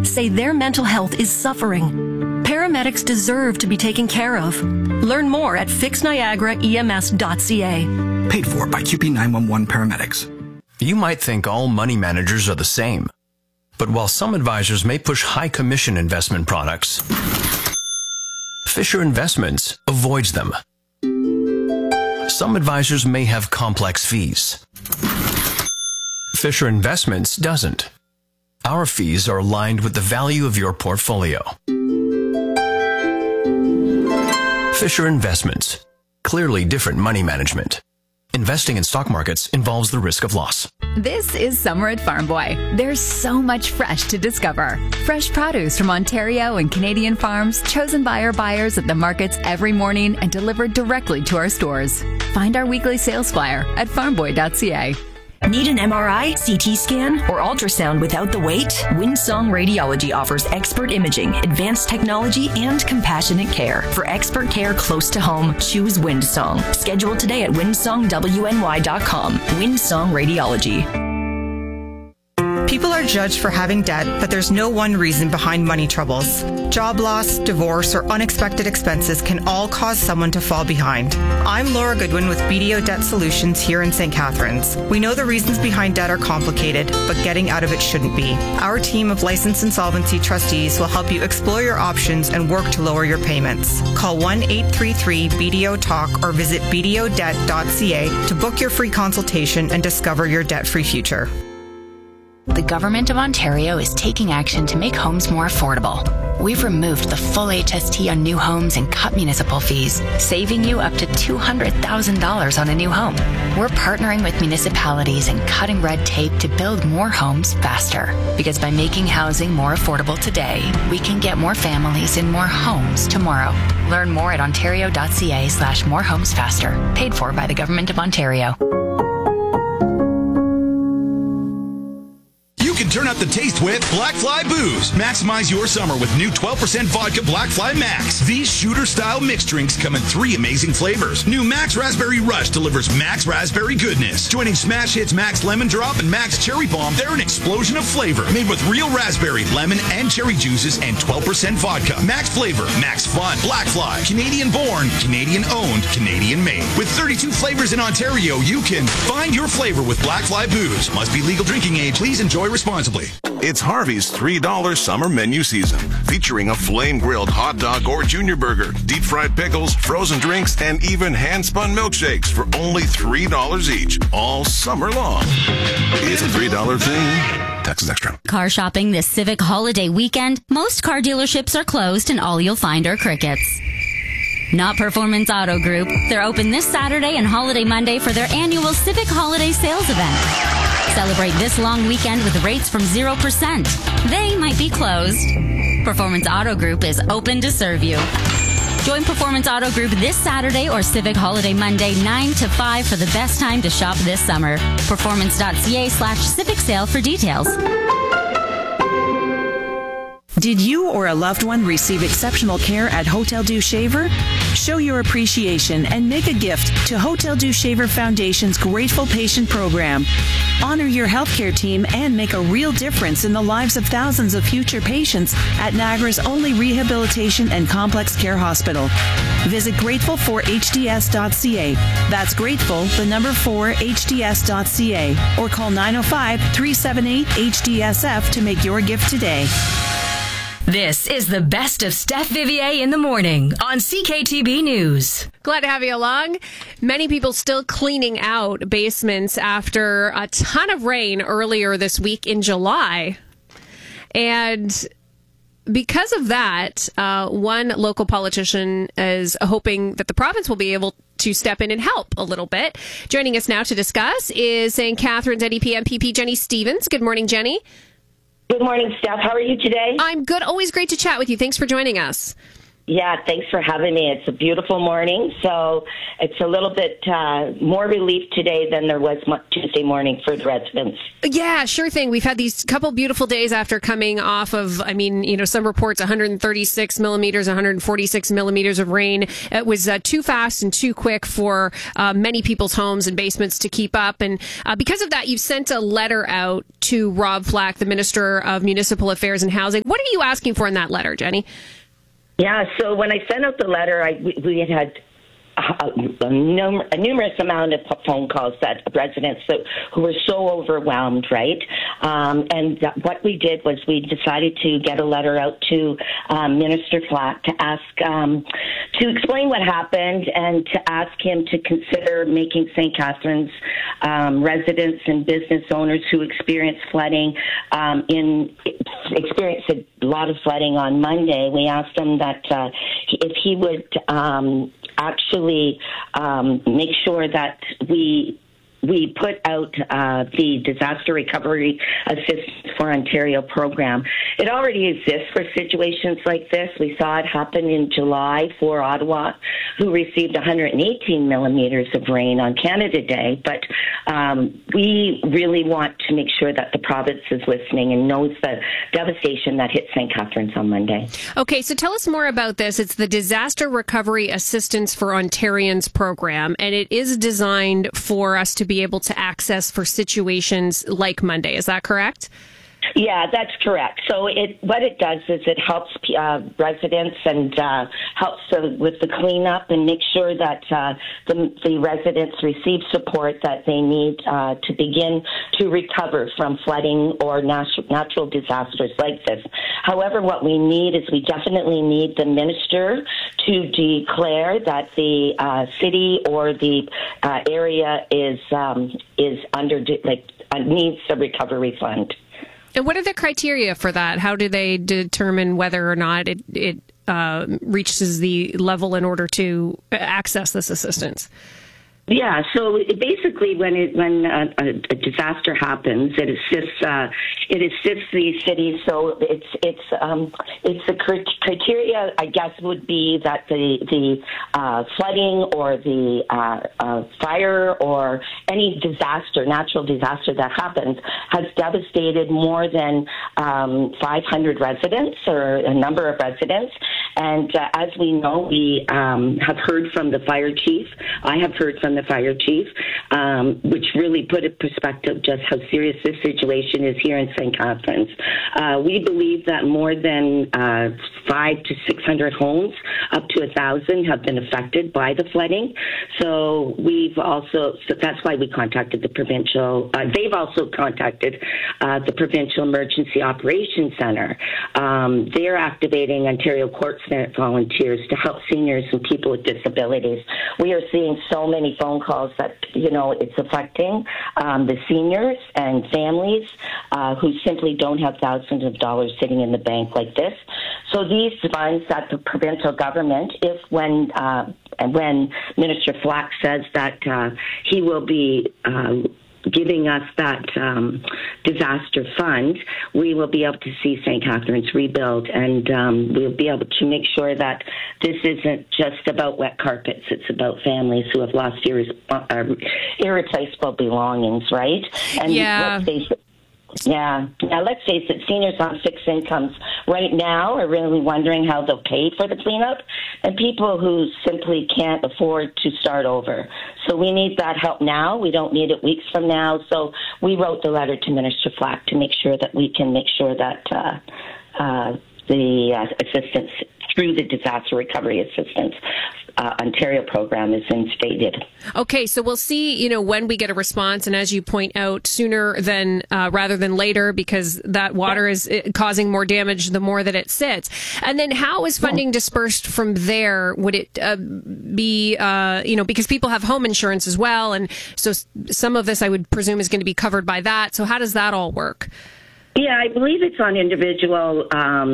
say their mental health is suffering. Paramedics deserve to be taken care of. Learn more at fixniagaraems.ca. Paid for by QP 911 paramedics. You might think all money managers are the same. But while some advisors may push high commission investment products, Fisher Investments avoids them. Some advisors may have complex fees. Fisher Investments doesn't. Our fees are aligned with the value of your portfolio. Fisher Investments. Clearly different money management. Investing in stock markets involves the risk of loss. This is summer at Farm Boy. There's so much fresh to discover. Fresh produce from Ontario and Canadian farms, chosen by our buyers at the markets every morning and delivered directly to our stores. Find our weekly sales flyer at farmboy.ca. Need an MRI, CT scan, or ultrasound without the wait? Windsong Radiology offers expert imaging, advanced technology, and compassionate care. For expert care close to home, choose Windsong. Schedule today at windsongwny.com. Windsong Radiology. People are judged for having debt, but there's no one reason behind money troubles. Job loss, divorce, or unexpected expenses can all cause someone to fall behind. I'm Laura Goodwin with BDO Debt Solutions here in St. Catharines. We know the reasons behind debt are complicated, but getting out of it shouldn't be. Our team of licensed insolvency trustees will help you explore your options and work to lower your payments. Call 1-833-BDO-TALK or visit bdodebt.ca to book your free consultation and discover your debt-free future. The Government of Ontario is taking action to make homes more affordable. We've removed the full HST on new homes and cut municipal fees, saving you up to $200,000 on a new home. We're partnering with municipalities and cutting red tape to build more homes faster. Because by making housing more affordable today, we can get more families in more homes tomorrow. Learn more at ontario.ca/morehomesfaster. Paid for by the Government of Ontario. You can turn up the taste with Black Fly Booze. Maximize your summer with new 12% vodka Black Fly Max. These shooter-style mixed drinks come in 3 amazing flavors. New Max Raspberry Rush delivers Max Raspberry goodness. Joining Smash Hits Max Lemon Drop and Max Cherry Bomb, they're an explosion of flavor. Made with real raspberry, lemon, and cherry juices and 12% vodka. Max flavor, Max fun. Black Fly. Canadian born, Canadian owned, Canadian made. With 32 flavors in Ontario, you can find your flavor with Black Fly Booze. Must be legal drinking age. Please enjoy responsibly. It's Harvey's $3 summer menu season, featuring a flame-grilled hot dog or junior burger, deep-fried pickles, frozen drinks, and even hand-spun milkshakes for only $3 each, all summer long. It's a $3 thing. Taxes extra. Car shopping this Civic holiday weekend. Most car dealerships are closed and all you'll find are crickets. Not Performance Auto Group. They're open this Saturday and Holiday Monday for their annual Civic Holiday Sales event. Celebrate this long weekend with rates from 0%. They might be closed. Performance Auto Group is open to serve you. Join Performance Auto Group this Saturday or Civic Holiday Monday 9 to 5 for the best time to shop this summer. Performance.ca/Civic Sale for details. Did you or a loved one receive exceptional care at Hotel Dieu Shaver? Show your appreciation and make a gift to Hotel Dieu Shaver Foundation's Grateful Patient Program. Honor your healthcare team and make a real difference in the lives of thousands of future patients at Niagara's only rehabilitation and complex care hospital. Visit grateful4hds.ca. That's grateful, the number 4hds.ca, or call 905-378-HDSF to make your gift today. This is the best of Steph Vivier in the morning on CKTB News. Glad to have you along. Many people still cleaning out basements after a ton of rain earlier this week in July. And because of that, one local politician is hoping that the province will be able to step in and help a little bit. Joining us now to discuss is St. Catharines NDP MPP Jenny Stevens. Good morning, Jenny. Good morning, Steph. How are you today? I'm good. Always great to chat with you. Thanks for joining us. Yeah, thanks for having me. It's a beautiful morning, so it's a little bit more relief today than there was Tuesday morning for the residents. Yeah, sure thing. We've had these couple beautiful days after coming off of, some reports 136 millimeters, 146 millimeters of rain. It was too fast and too quick for many people's homes and basements to keep up. And because of that, you've sent a letter out to Rob Flack, the Minister of Municipal Affairs and Housing. What are you asking for in that letter, Jenny? Yeah, so when I sent out the letter, we had a numerous amount of phone calls that residents who were so overwhelmed, right? What we did was we decided to get a letter out to Minister Flack to ask, to explain what happened and to ask him to consider making St. Catharines residents and business owners who experienced flooding, experienced a lot of flooding on Monday. We asked him that if he would actually make sure that we put out the disaster recovery assistance for Ontario program. It already exists for situations like this. We saw it happen in July for Ottawa, who received 118 millimeters of rain on Canada Day. But we really want to make sure that the province is listening and knows the devastation that hit St. Catharines on Monday. Okay, so tell us more about this. It's the Disaster Recovery Assistance for Ontarians program, and it is designed for us to be able to access for situations like Monday. Is that correct? Yeah, that's correct. So what it does is it helps residents and helps with the cleanup and make sure that the residents receive support that they need to begin to recover from flooding or natural disasters like this. However, what we need is we definitely need the minister to declare that the city or the area is under needs a recovery fund. And what are the criteria for that? How do they determine whether or not it reaches the level in order to access this assistance? Yeah, so basically, when a disaster happens, it assists these cities. So it's the criteria, I guess, would be that the flooding or the fire or any natural disaster that happens has devastated more than 500 residents or a number of residents. And as we know, we have heard from the fire chief. I have heard from the fire chief, which really put in perspective just how serious this situation is here in St. Catharines. We believe that more than 500 to 600 homes, up to 1,000, have been affected by the flooding. So that's why we contacted the provincial. They've also contacted the Provincial Emergency Operations Center. They're activating Ontario Court Senate volunteers to help seniors and people with disabilities. We are seeing so many phone calls that, it's affecting the seniors and families who simply don't have thousands of dollars sitting in the bank like this. So these funds that the provincial government, when Minister Flack says that he will be giving us that disaster fund, we will be able to see St. Catharines rebuild, and we'll be able to make sure that this isn't just about wet carpets. It's about families who have lost irreplaceable belongings, right? And let's face it, let's face it, seniors on fixed incomes right now are really wondering how they'll pay for the cleanup, and people who simply can't afford to start over. So we need that help now. We don't need it weeks from now. So we wrote the letter to Minister Flack to make sure that we can make sure that the assistance through the Disaster Recovery Assistance Ontario program is instated. Okay, so we'll see, when we get a response, and as you point out, sooner than rather than later, because that water is causing more damage the more that it sits. And then how is funding dispersed from there? Would it be, because people have home insurance as well, and so some of this I would presume is going to be covered by that. So how does that all work? Yeah, I believe it's on individual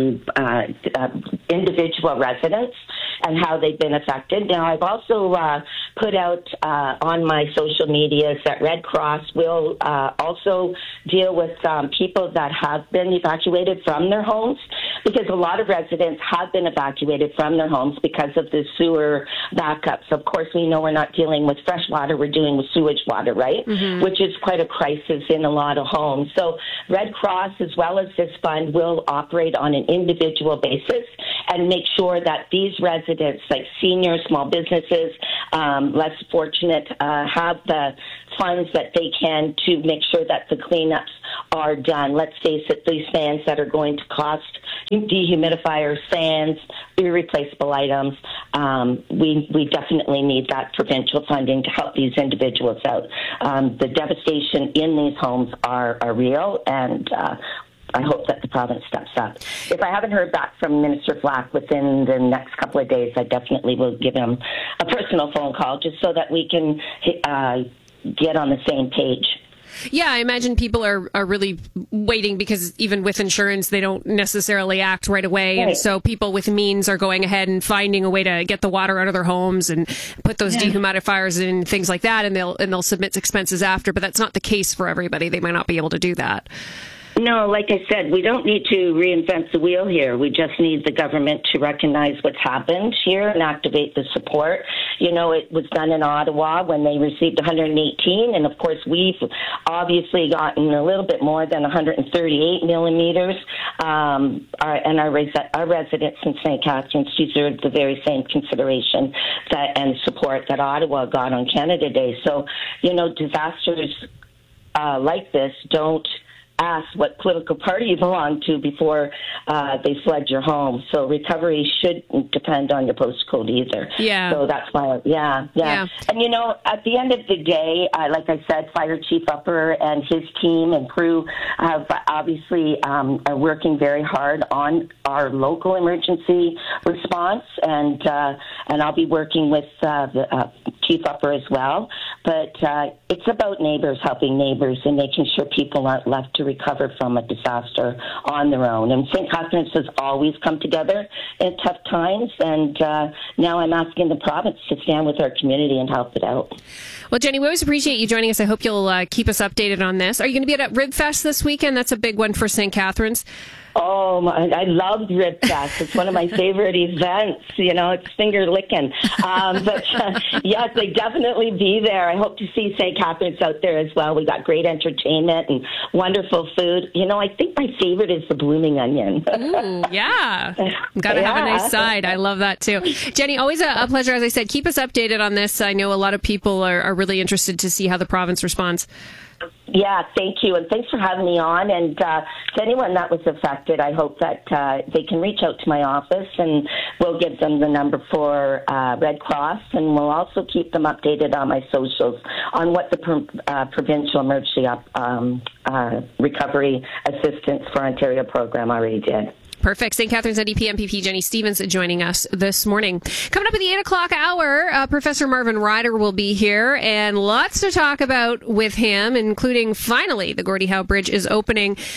residents and how they've been affected. Now, I've also put out on my social medias that Red Cross will also deal with people that have been evacuated from their homes. because a lot of residents have been evacuated from their homes because of the sewer backups. Of course, we know we're not dealing with fresh water, we're dealing with sewage water, right? Mm-hmm. Which is quite a crisis in a lot of homes. So Red Cross, as well as this fund, will operate on an individual basis and make sure that these residents, like seniors, small businesses, less fortunate, have the funds that they can to make sure that the cleanups are done. Let's face it, these fans that are going to cost, dehumidifiers, fans, irreplaceable items, we definitely need that provincial funding to help these individuals out. The devastation in these homes are real, and I hope that the province steps up. If I haven't heard back from Minister Flack within the next couple of days, I definitely will give him a personal phone call just so that we can get on the same page. Yeah, I imagine people are really waiting because even with insurance, they don't necessarily act right away. Right. And so people with means are going ahead and finding a way to get the water out of their homes and put those dehumidifiers in, things like that, and they'll submit expenses after. But that's not the case for everybody. They might not be able to do that. No, like I said, we don't need to reinvent the wheel here. We just need the government to recognize what's happened here and activate the support. You know, it was done in Ottawa when they received 118, and of course we've obviously gotten a little bit more than 138 millimeters. And our residents in St. Catharines deserve the very same consideration and support that Ottawa got on Canada Day. So, you know, disasters like this don't ask what political party you belong to before they flood your home. So recovery shouldn't depend on your postcode either. Yeah. So that's why, yeah. And, you know, at the end of the day, like I said, Fire Chief Upper and his team and crew have obviously are working very hard on our local emergency response, and I'll be working with the Chief Upper as well. But it's about neighbors helping neighbors and making sure people aren't left to recover from a disaster on their own. And St. Catharines has always come together in tough times, and now I'm asking the province to stand with our community and help it out. Well, Jenny, we always appreciate you joining us. I hope you'll keep us updated on this. Are you going to be at Rib Fest this weekend? That's a big one for St. Catharines. Oh, I loved Rib Fest. It's one of my favorite events. You know, it's finger licking. But yes, they definitely be there. I hope to see St. Catharines out there as well. We got great entertainment and wonderful food. You know, I think my favorite is the blooming onion. Ooh, yeah. Gotta have a nice side. I love that too. Jenny, always a pleasure. As I said, keep us updated on this. I know a lot of people are really interested to see how the province responds. Yeah, thank you. And thanks for having me on. And to anyone that was affected, I hope that they can reach out to my office, and we'll give them the number for Red Cross, and we'll also keep them updated on my socials on what the provincial emergency recovery assistance for Ontario program already did. Perfect. St. Catharines NDP MPP Jenny Stevens joining us this morning. Coming up at the 8 o'clock hour, Professor Marvin Ryder will be here, and lots to talk about with him, including finally the Gordie Howe Bridge is open.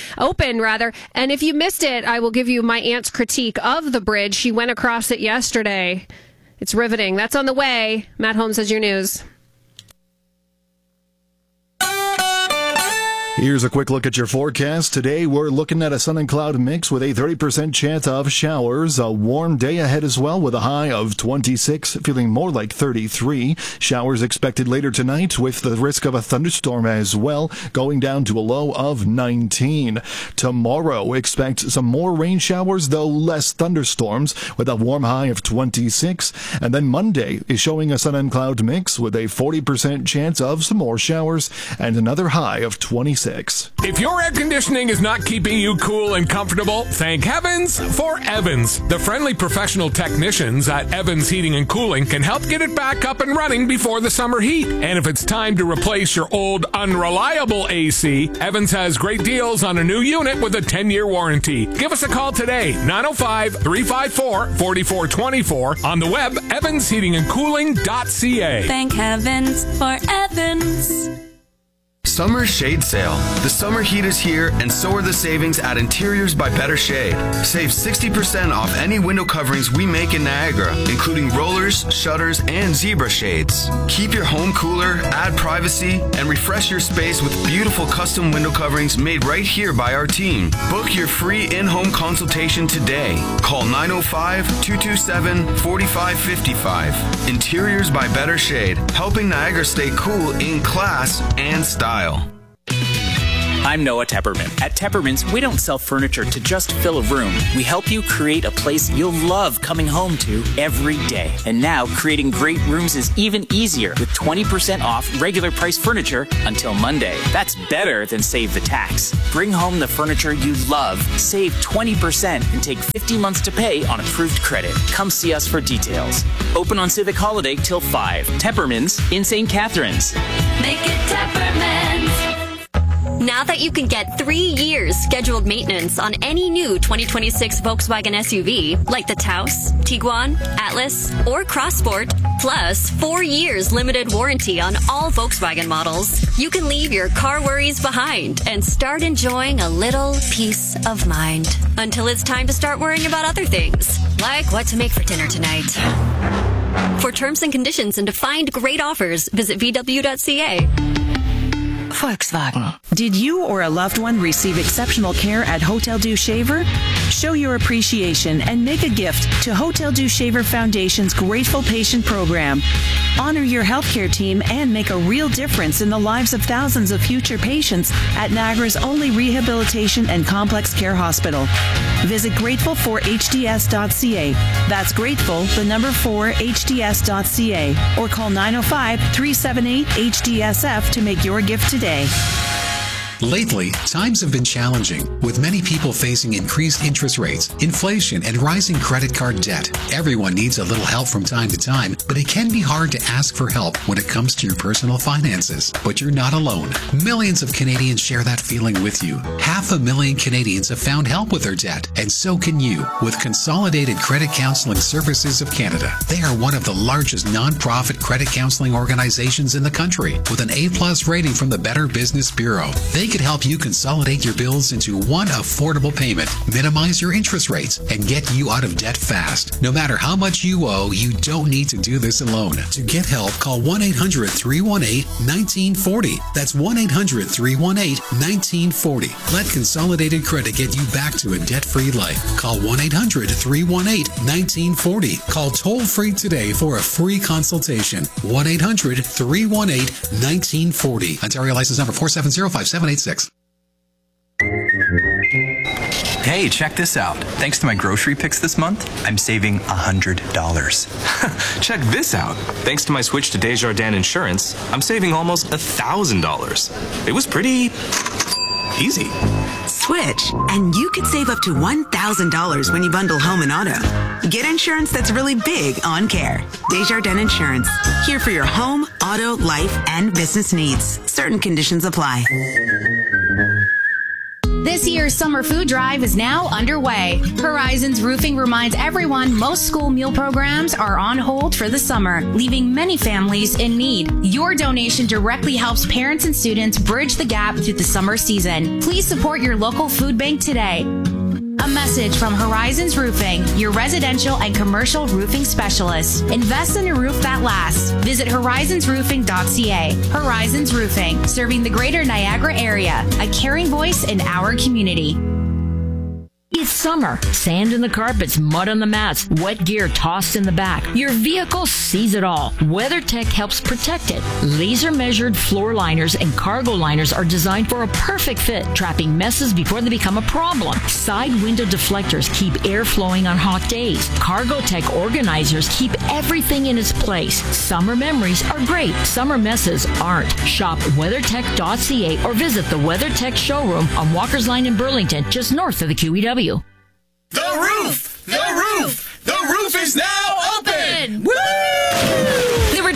And if you missed it, I will give you my aunt's critique of the bridge. She went across it yesterday. It's riveting. That's on the way. Matt Holmes has your news. Here's a quick look at your forecast. Today, we're looking at a sun and cloud mix with a 30% chance of showers. A warm day ahead as well with a high of 26, feeling more like 33. Showers expected later tonight with the risk of a thunderstorm as well, going down to a low of 19. Tomorrow, expect some more rain showers, though less thunderstorms, with a warm high of 26. And then Monday is showing a sun and cloud mix with a 40% chance of some more showers and another high of 26. If your air conditioning is not keeping you cool and comfortable, thank heavens for Evans. The friendly professional technicians at Evans Heating and Cooling can help get it back up and running before the summer heat. And if it's time to replace your old unreliable AC, Evans has great deals on a new unit with a 10-year warranty. Give us a call today, 905-354-4424, on the web, evansheatingandcooling.ca. Thank heavens for Evans. Summer Shade Sale. The summer heat is here, and so are the savings at Interiors by Better Shade. Save 60% off any window coverings we make in Niagara, including rollers, shutters, and zebra shades. Keep your home cooler, add privacy, and refresh your space with beautiful custom window coverings made right here by our team. Book your free in-home consultation today. Call 905-227-4555. Interiors by Better Shade, helping Niagara stay cool in class and style. I'm Noah Tepperman. At Tepperman's, we don't sell furniture to just fill a room. We help you create a place you'll love coming home to every day. And now, creating great rooms is even easier with 20% off regular price furniture until Monday. That's better than save the tax. Bring home the furniture you love, save 20%, and take 50 months to pay on approved credit. Come see us for details. Open on Civic Holiday till 5. Tepperman's in St. Catharines. Make it Tepperman's. Now that you can get 3 years scheduled maintenance on any new 2026 Volkswagen SUV, like the Taos, Tiguan, Atlas, or Crossport, plus 4 years limited warranty on all Volkswagen models, you can leave your car worries behind and start enjoying a little peace of mind. Until it's time to start worrying about other things, like what to make for dinner tonight. For terms and conditions and to find great offers, visit VW.ca. Volkswagen. Did you or a loved one receive exceptional care at Hotel Dieu Shaver? Show your appreciation and make a gift to Hotel Dieu Shaver Foundation's Grateful Patient Program. Honor your healthcare team and make a real difference in the lives of thousands of future patients at Niagara's only rehabilitation and complex care hospital. Visit grateful4hds.ca. That's grateful, the number 4hds.ca, or call 905-378-HDSF to make your gift today. Lately, times have been challenging, with many people facing increased interest rates, inflation, and rising credit card debt. Everyone needs a little help from time to time, but it can be hard to ask for help when it comes to your personal finances. But you're not alone. Millions of Canadians share that feeling with you. 500,000 Canadians have found help with their debt, and so can you with Consolidated Credit Counseling Services of Canada. They are one of the largest non-profit credit counseling organizations in the country, with an A+ rating from the Better Business Bureau. They could help you consolidate your bills into one affordable payment, minimize your interest rates, and get you out of debt fast. No matter how much you owe, you don't need to do this alone. To get help, call 1-800-318-1940. That's 1-800-318-1940. Let Consolidated Credit get you back to a debt-free life. Call 1-800-318-1940. Call toll-free today for a free consultation. 1-800-318-1940. Ontario license number 4705786. Hey, check this out. Thanks to my grocery picks this month, I'm saving $100. Check this out. Thanks to my switch to Desjardins Insurance, I'm saving almost $1,000. It was pretty easy. Switch, and you could save up to $1,000 when you bundle home and auto. Get insurance that's really big on care. Desjardins Insurance. Here for your home, auto, life, and business needs. Certain conditions apply. This year's summer food drive is now underway. Horizons Roofing reminds everyone most school meal programs are on hold for the summer, leaving many families in need. Your donation directly helps parents and students bridge the gap through the summer season. Please support your local food bank today. A message from Horizons Roofing, your residential and commercial roofing specialist. Invest in a roof that lasts. Visit horizonsroofing.ca. Horizons Roofing, serving the greater Niagara area, a caring voice in our community. It's summer. Sand in the carpets, mud on the mats, wet gear tossed in the back. Your vehicle sees it all. WeatherTech helps protect it. Laser-measured floor liners and cargo liners are designed for a perfect fit, trapping messes before they become a problem. Side window deflectors keep air flowing on hot days. CargoTech organizers keep everything in its place. Summer memories are great. Summer messes aren't. Shop WeatherTech.ca or visit the WeatherTech showroom on Walker's Line in Burlington, just north of the QEW. The roof! The roof! The roof is now open! Woo! The retractable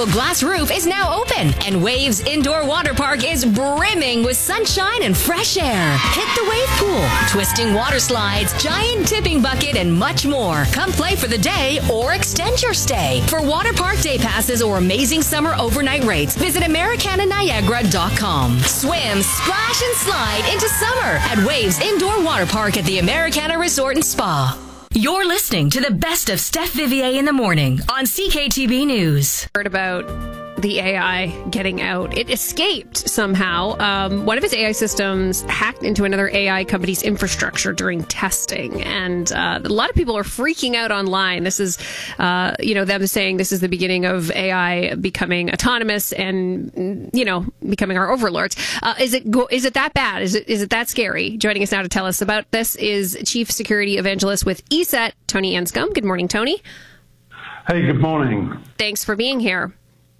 removable glass roof is now open, and Waves Indoor Water Park is brimming with sunshine and fresh air. Hit the wave pool, twisting water slides, giant tipping bucket, and much more. Come play for the day or extend your stay. For water park day passes or amazing summer overnight rates, visit AmericanaNiagara.com. Swim, splash, and slide into summer at Waves Indoor Water Park at the Americana Resort and Spa. You're listening to the best of Steph Vivier in the morning on CKTB News. Heard about the AI getting out. It escaped somehow. One of his AI systems hacked into another AI company's infrastructure during testing. And a lot of people are freaking out online. This is, them saying this is the beginning of AI becoming autonomous and, becoming our overlords. Is it that bad? Is it that scary? Joining us now to tell us about this is Chief Security Evangelist with ESET, Tony Anscombe. Good morning, Tony. Hey, good morning. Thanks for being here.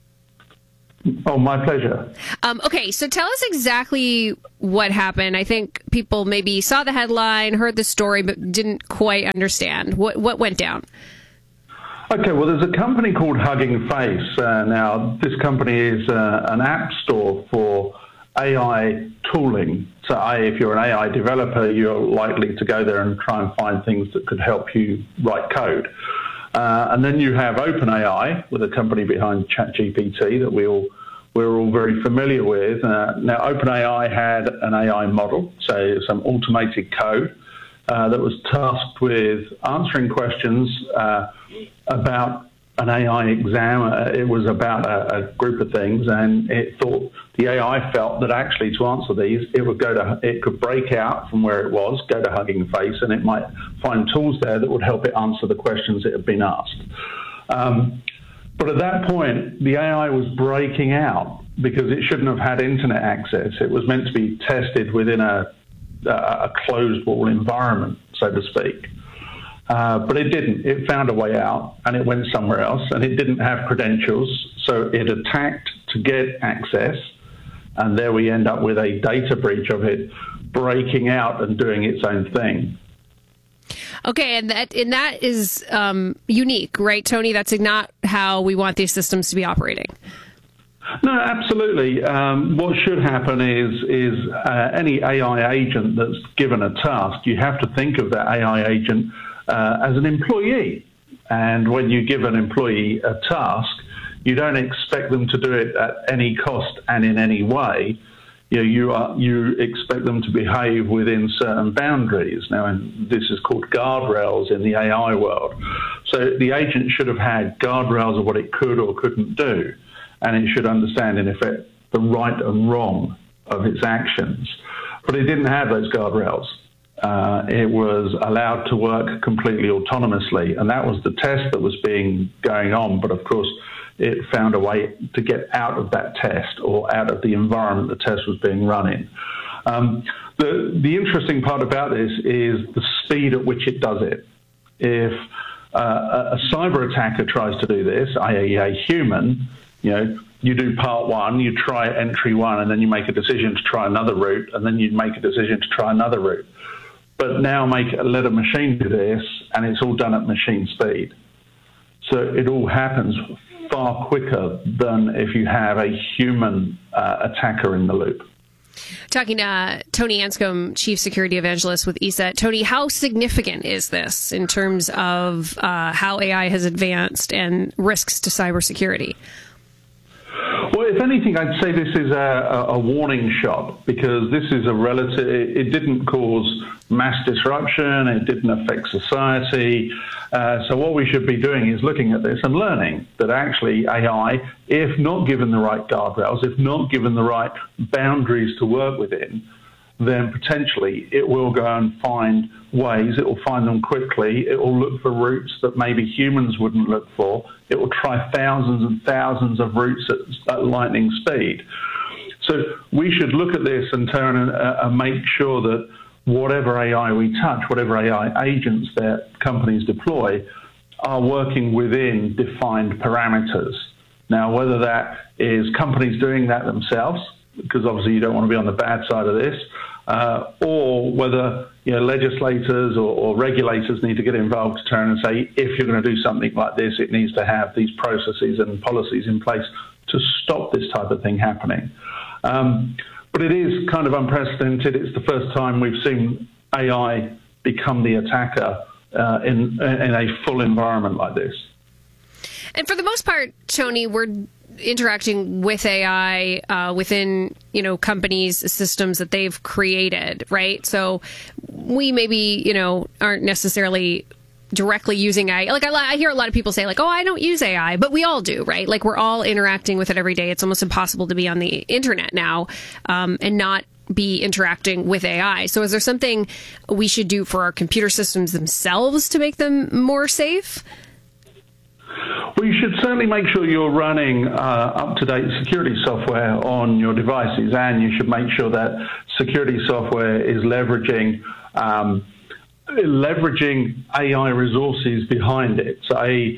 Oh, my pleasure. Okay, so tell us exactly what happened. I think people maybe saw the headline, heard the story, but didn't quite understand. What went down? Okay, well, there's a company called Hugging Face. Now, this company is an app store for AI tooling. So if you're an AI developer, you're likely to go there and try and find things that could help you write code. And then you have OpenAI, with a company behind ChatGPT that we're all very familiar with. Now, OpenAI had an AI model, so some automated code that was tasked with answering questions about an AI exam. It was about a group of things, and it thought the AI felt that actually to answer these, it could break out from where it was, go to Hugging Face, and it might find tools there that would help it answer the questions it had been asked. But at that point, the AI was breaking out because it shouldn't have had internet access. It was meant to be tested within a closed wall environment, so to speak. But it didn't. It found a way out, and it went somewhere else, and it didn't have credentials, so it attacked to get access, and there we end up with a data breach of it breaking out and doing its own thing. Okay, and that is unique, right, Tony? That's not how we want these systems to be operating. No, absolutely. What should happen is any AI agent that's given a task, you have to think of that AI agent as an employee. And when you give an employee a task, you don't expect them to do it at any cost and in any way. You expect them to behave within certain boundaries. Now, and this is called guardrails in the AI world. So the agent should have had guardrails of what it could or couldn't do, and it should understand, in effect, the right and wrong of its actions. But it didn't have those guardrails. It was allowed to work completely autonomously, and that was the test that was going on. But of course, it found a way to get out of that test or out of the environment the test was being run in. The interesting part about this is the speed at which it does it. If a cyber attacker tries to do this, i.e. a human, you do part one, you try entry one, and then you make a decision to try another route, and then you make a decision to try another route. But now let a machine do this, and it's all done at machine speed. So it all happens far quicker than if you have a human attacker in the loop. Talking to Tony Anscombe, Chief Security Evangelist with ESET. Tony, how significant is this in terms of how AI has advanced and risks to cybersecurity? Well, if anything, I'd say this is a warning shot, because this is it didn't cause mass disruption, it didn't affect society. So what we should be doing is looking at this and learning that actually AI, if not given the right guardrails, if not given the right boundaries to work within, then potentially it will go and find ways, it will find them quickly, it will look for routes that maybe humans wouldn't look for, it will try thousands and thousands of routes at lightning speed. So we should look at this and turn and make sure that whatever AI we touch, whatever AI agents that companies deploy, are working within defined parameters. Now, whether that is companies doing that themselves, because obviously you don't want to be on the bad side of this, or whether legislators or regulators need to get involved to turn and say, if you're going to do something like this, it needs to have these processes and policies in place to stop this type of thing happening. But it is kind of unprecedented. It's the first time we've seen AI become the attacker in a full environment like this. And for the most part, Tony, we're interacting with AI within, companies' systems that they've created, right? So we maybe, aren't necessarily directly using AI. Like I hear a lot of people say, like, "Oh, I don't use AI," but we all do, right? Like we're all interacting with it every day. It's almost impossible to be on the internet now and not be interacting with AI. So is there something we should do for our computer systems themselves to make them more safe? Well, you should certainly make sure you're running up-to-date security software on your devices, and you should make sure that security software is leveraging AI resources behind it. So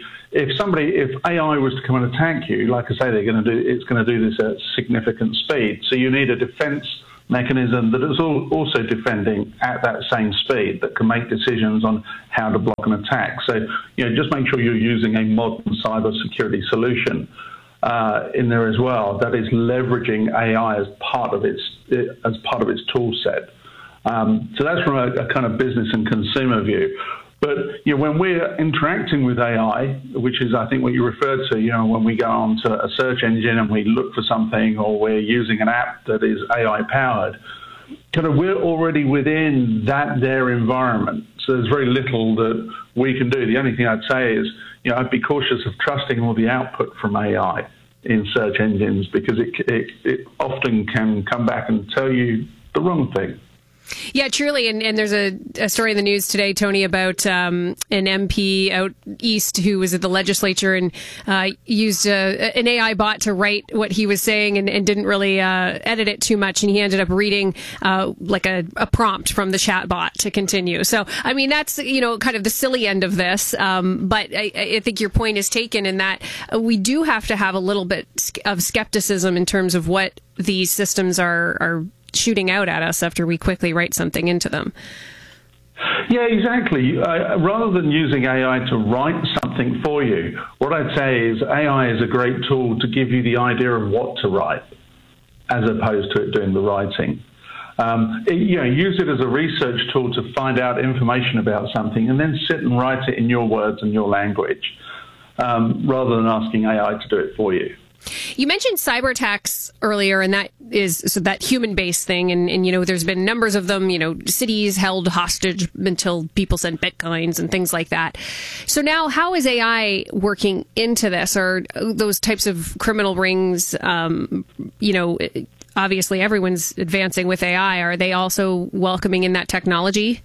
if AI was to come and attack you, like I say, it's going to do this at significant speed. So you need a defense mechanism that is also defending at that same speed, that can make decisions on how to block an attack. So, just make sure you're using a modern cybersecurity solution in there as well that is leveraging AI as part of its tool set. So that's from a kind of business and consumer view. But when we're interacting with AI, which is I think what you referred to, when we go onto a search engine and we look for something, or we're using an app that is AI powered, we're already within their environment. So there's very little that we can do. The only thing I'd say is, I'd be cautious of trusting all the output from AI in search engines, because it often can come back and tell you the wrong thing. Yeah, truly. And there's a story in the news today, Tony, about an MP out east who was at the legislature and used an AI bot to write what he was saying and didn't really edit it too much. And he ended up reading like a prompt from the chat bot to continue. So, I mean, that's, kind of the silly end of this. But I think your point is taken in that we do have to have a little bit of skepticism in terms of what these systems are shooting out at us after we quickly write something into them. Yeah, exactly. Rather than using AI to write something for you, what I'd say is AI is a great tool to give you the idea of what to write, as opposed to it doing the writing. Use it as a research tool to find out information about something, and then sit and write it in your words and your language, rather than asking AI to do it for you. You mentioned cyber attacks earlier, and that is that human-based thing. And there's been numbers of them, cities held hostage until people sent bitcoins and things like that. So now how is AI working into this? Are those types of criminal rings, obviously everyone's advancing with AI. Are they also welcoming in that technology?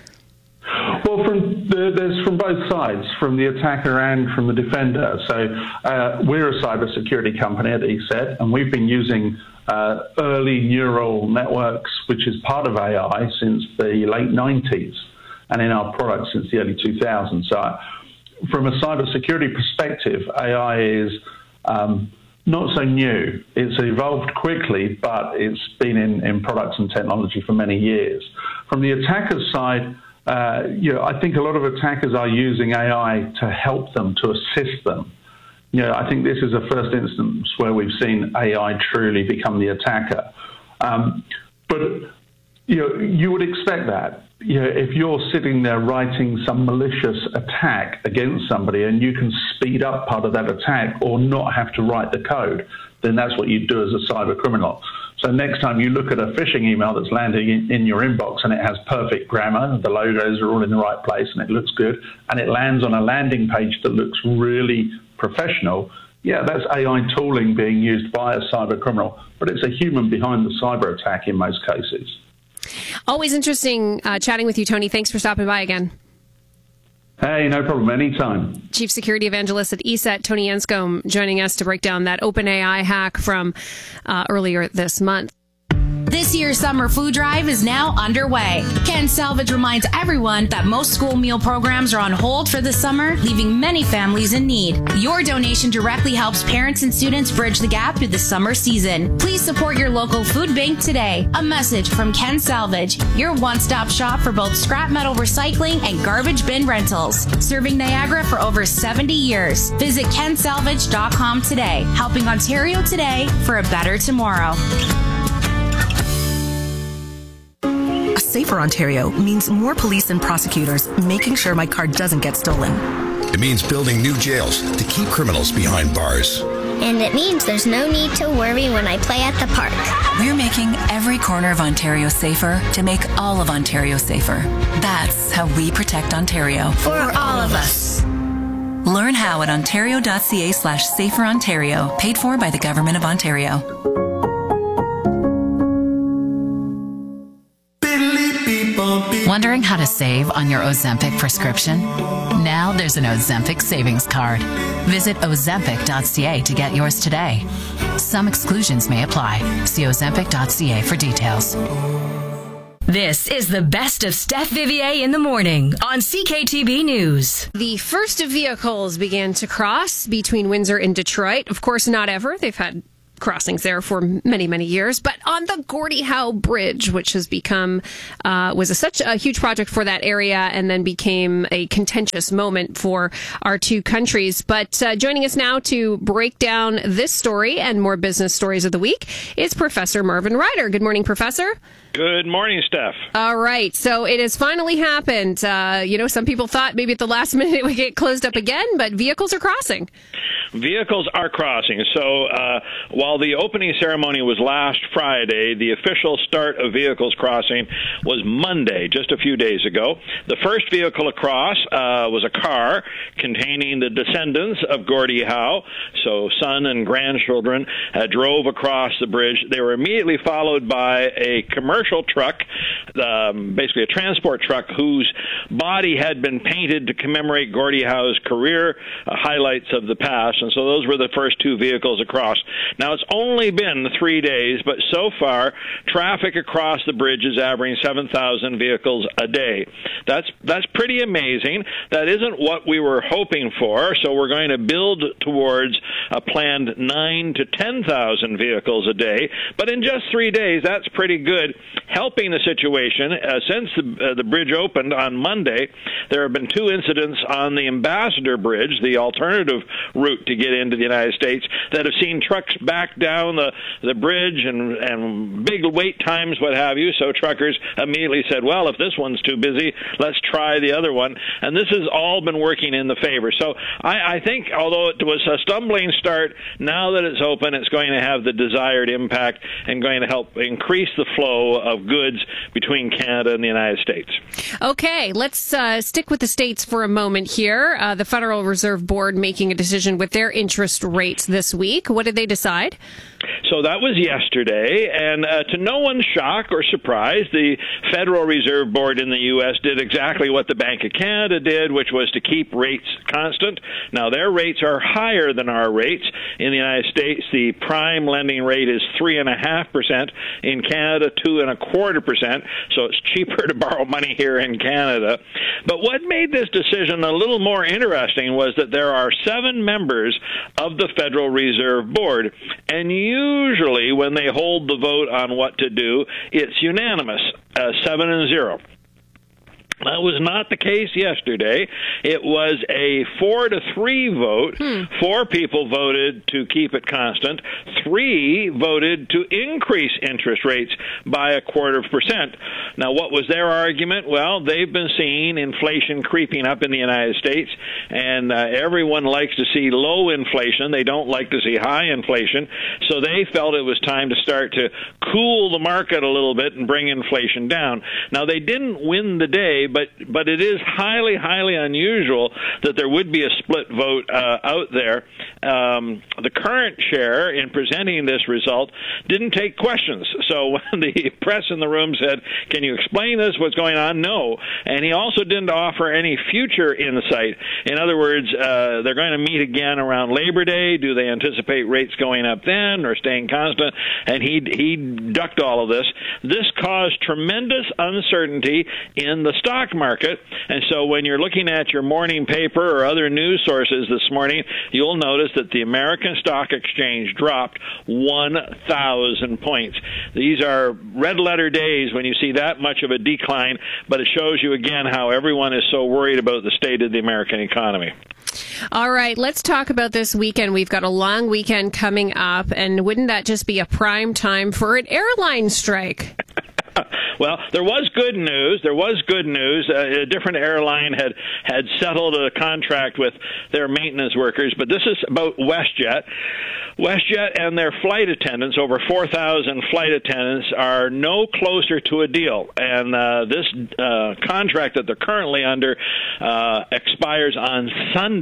Well, there's from both sides, from the attacker and from the defender. So we're a cybersecurity company at ESET, and we've been using early neural networks, which is part of AI, since the late 90s, and in our products since the early 2000s. So from a cybersecurity perspective, AI is not so new. It's evolved quickly, but it's been in products and technology for many years. From the attacker's side, I think a lot of attackers are using AI to help them, to assist them. I think this is the first instance where we've seen AI truly become the attacker. But you would expect that. If you're sitting there writing some malicious attack against somebody and you can speed up part of that attack or not have to write the code, then that's what you do as a cyber criminal. So next time you look at a phishing email that's landing in your inbox and it has perfect grammar, the logos are all in the right place and it looks good, and it lands on a landing page that looks really professional, yeah, that's AI tooling being used by a cyber criminal, but it's a human behind the cyber attack in most cases. Always interesting chatting with you, Tony. Thanks for stopping by again. Hey, no problem. Anytime. Chief Security Evangelist at ESET, Tony Anscombe, joining us to break down that OpenAI hack from earlier this month. This year's summer food drive is now underway. Ken Salvage reminds everyone that most school meal programs are on hold for the summer, leaving many families in need. Your donation directly helps parents and students bridge the gap through the summer season. Please support your local food bank today. A message from Ken Salvage, your one-stop shop for both scrap metal recycling and garbage bin rentals. Serving Niagara for over 70 years. Visit kensalvage.com today, helping Ontario today for a better tomorrow. A safer Ontario means more police and prosecutors making sure my car doesn't get stolen. It means building new jails to keep criminals behind bars. And it means there's no need to worry when I play at the park. We're making every corner of Ontario safer to make all of Ontario safer. That's how we protect Ontario. For all of us. Learn how at ontario.ca/saferontario, paid for by the Government of Ontario. Wondering how to save on your Ozempic prescription? Now there's an Ozempic savings card. Visit ozempic.ca to get yours today. Some exclusions may apply. See ozempic.ca for details. This is the best of Steph Vivier in the morning on CKTB News. The first of vehicles began to cross between Windsor and Detroit. Of course, not ever. They've had crossings there for many, many years, but on the Gordie Howe Bridge, which has become, was such a huge project for that area and then became a contentious moment for our two countries. But joining us now to break down this story and more business stories of the week is Professor Marvin Ryder. Good morning, Professor. Good morning, Steph. All right. So it has finally happened. Some people thought maybe at the last minute it would get closed up again, but vehicles are crossing. Vehicles are crossing. So while the opening ceremony was last Friday, the official start of vehicles crossing was Monday, just a few days ago. The first vehicle across was a car containing the descendants of Gordie Howe. So son and grandchildren drove across the bridge. They were immediately followed by a commercial truck, basically a transport truck, whose body had been painted to commemorate Gordie Howe's career, highlights of the past. And so those were the first two vehicles across. Now, it's only been 3 days, but so far, traffic across the bridge is averaging 7,000 vehicles a day. That's pretty amazing. That isn't what we were hoping for, so we're going to build towards a planned 9,000 to 10,000 vehicles a day. But in just 3 days, that's pretty good, helping the situation. Since the bridge opened on Monday, there have been two incidents on the Ambassador Bridge, the alternative route to get into the United States, that have seen trucks back down the bridge and big wait times, what have you. So truckers immediately said, well, if this one's too busy, let's try the other one. And this has all been working in the favor. So I think, although it was a stumbling start, now that it's open, it's going to have the desired impact and going to help increase the flow of goods between Canada and the United States. Okay, let's stick with the states for a moment here. The Federal Reserve Board making a decision with their interest rates this week. What did they decide? So that was yesterday, and to no one's shock or surprise, the Federal Reserve Board in the U.S. did exactly what the Bank of Canada did, which was to keep rates constant. Now, their rates are higher than our rates. In the United States, the prime lending rate is 3.5%. In Canada, 2.25%, so it's cheaper to borrow money here in Canada. But what made this decision a little more interesting was that there are 7 members of the Federal Reserve Board, and usually when they hold the vote on what to do, it's unanimous, 7-0. That was not the case yesterday. It was a 4-3 vote. 4 people voted to keep it constant. 3 voted to increase interest rates by 0.25%. Now, what was their argument? Well, they've been seeing inflation creeping up in the United States, and everyone likes to see low inflation. They don't like to see high inflation. So they felt it was time to start to cool the market a little bit and bring inflation down. Now, they didn't win the day, but it is highly, highly unusual that there would be a split vote out there. The current chair, in presenting this result, didn't take questions. So when the press in the room said, "Can you explain this? What's going on?" No. And he also didn't offer any future insight. In other words, they're going to meet again around Labor Day. Do they anticipate rates going up then or staying constant? And he ducked all of this. This caused tremendous uncertainty in the stock market. And so when you're looking at your morning paper or other news sources this morning, you'll notice that the American Stock Exchange dropped 1,000 points. These are red-letter days when you see that much of a decline, but it shows you again how everyone is so worried about the state of the American economy. All right, let's talk about this weekend. We've got a long weekend coming up, and wouldn't that just be a prime time for an airline strike? Well, there was good news. A different airline had settled a contract with their maintenance workers, but this is about WestJet. WestJet and their flight attendants, over 4,000 flight attendants, are no closer to a deal. And this contract that they're currently under expires on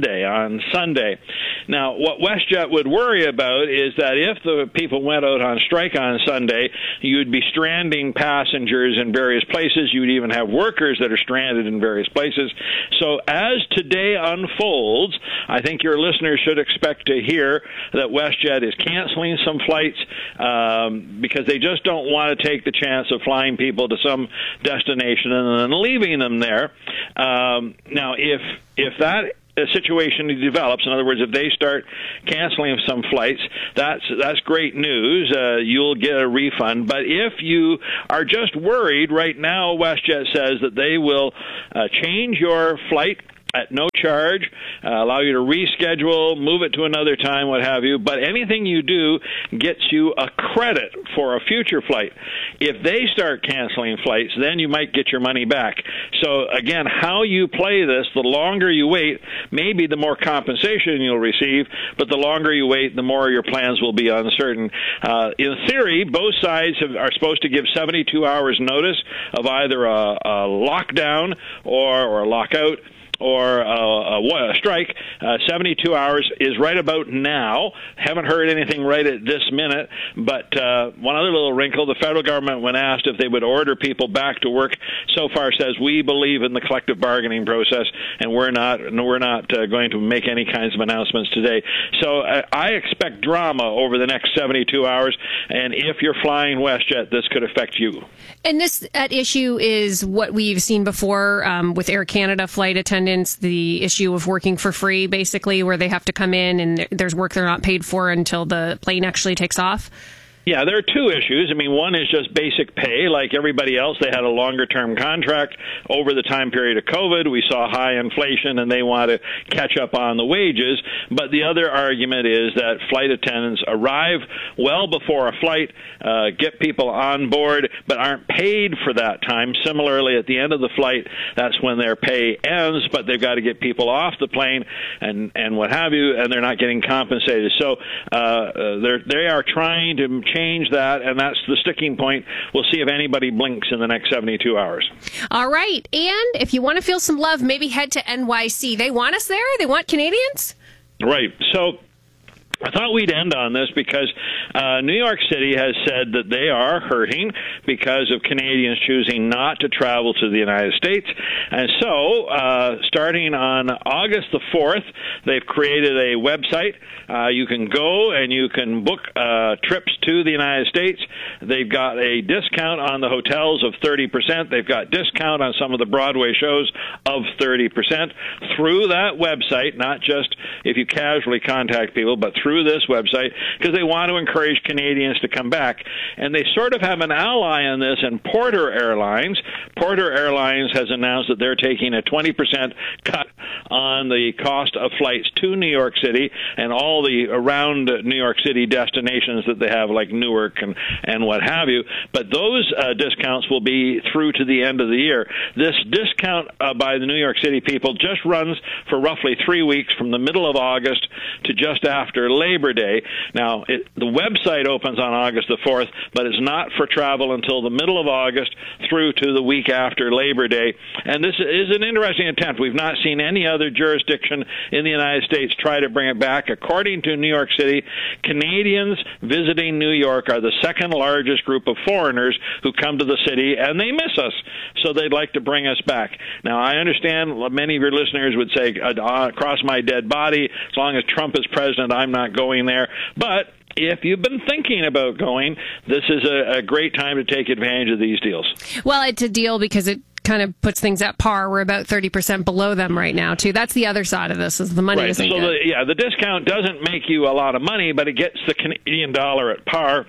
Sunday. Now, what WestJet would worry about is that if the people went out on strike on Sunday, you'd be stranding passengers in various places. You would even have workers that are stranded in various places. So as today unfolds, I think your listeners should expect to hear that WestJet is canceling some flights because they just don't want to take the chance of flying people to some destination and then leaving them there. Now, if that situation develops, in other words, if they start canceling some flights, that's great news. You'll get a refund. But if you are just worried, right now WestJet says that they will change your flight at no charge, allow you to reschedule, move it to another time, what have you. But anything you do gets you a credit for a future flight. If they start canceling flights, then you might get your money back. So again, how you play this, the longer you wait, maybe the more compensation you'll receive, but the longer you wait, the more your plans will be uncertain. In theory, both sides are supposed to give 72 hours notice of either a lockdown or a lockout or a strike. 72 hours is right about now. Haven't heard anything right at this minute, but one other little wrinkle, the federal government, when asked if they would order people back to work, so far says we believe in the collective bargaining process, and we're not going to make any kinds of announcements today. So I expect drama over the next 72 hours, and if you're flying WestJet, this could affect you. And this at issue is what we've seen before with Air Canada flight attendants, the issue of working for free, basically, where they have to come in and there's work they're not paid for until the plane actually takes off. Yeah, there are two issues. I mean, one is just basic pay. Like everybody else, they had a longer-term contract over the time period of COVID. We saw high inflation, and they want to catch up on the wages. But the other argument is that flight attendants arrive well before a flight, get people on board, but aren't paid for that time. Similarly, at the end of the flight, that's when their pay ends, but they've got to get people off the plane and what have you, and they're not getting compensated. So they are trying to change that, and that's the sticking point. We'll see if anybody blinks in the next 72 hours. All right. And if you want to feel some love, maybe head to NYC. They want us there? They want Canadians? Right. So I thought we'd end on this because New York City has said that they are hurting because of Canadians choosing not to travel to the United States. And so, starting on August the 4th, they've created a website. You can go and you can book trips to the United States. They've got a discount on the hotels of 30%. They've got discount on some of the Broadway shows of 30% through that website, not just if you casually contact people, but through this website, because they want to encourage Canadians to come back. And they sort of have an ally in this in Porter Airlines. Porter Airlines has announced that they're taking a 20% cut on the cost of flights to New York City and all the around New York City destinations that they have, like Newark and what have you. But those discounts will be through to the end of the year. This discount by the New York City people just runs for roughly 3 weeks, from the middle of August to just after Labor Day. Now, the website opens on August the 4th, but it's not for travel until the middle of August through to the week after Labor Day. And this is an interesting attempt. We've not seen any other jurisdiction in the United States try to bring it back. According to New York City, Canadians visiting New York are the second largest group of foreigners who come to the city, and they miss us, so they'd like to bring us back. Now, I understand many of your listeners would say, cross my dead body, as long as Trump is president, I'm not going there. But if you've been thinking about going, this is a great time to take advantage of these deals. Well, it's a deal because it kind of puts things at par. We're about 30% below them right now, too. That's the other side of this, is the money right. isn't So good. the discount doesn't make you a lot of money, but it gets the Canadian dollar at par